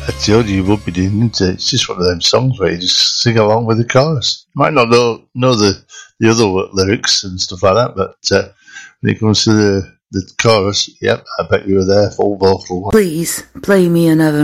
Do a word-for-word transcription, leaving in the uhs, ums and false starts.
That's the only you would be doing, isn't it? It's just one of them songs where you just sing along with the chorus. You might not know know the, the other lyrics and stuff like that, but uh, when it comes to the, the chorus, yep, I bet you were there, full vocal. Please play me another